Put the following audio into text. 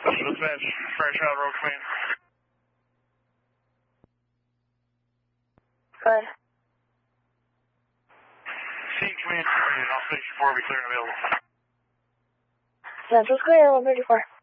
Dispatch, Fresh Out Road Command. Go ahead. C Command, I'll station 4 will be clear and available. Central Square, 134.